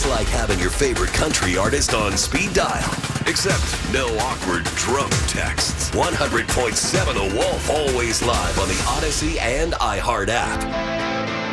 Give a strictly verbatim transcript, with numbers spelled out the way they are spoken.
It's like having your favorite country artist on speed dial. Except no awkward drone texts. one hundred point seven The Wolf, always live on the Odyssey and iHeart app.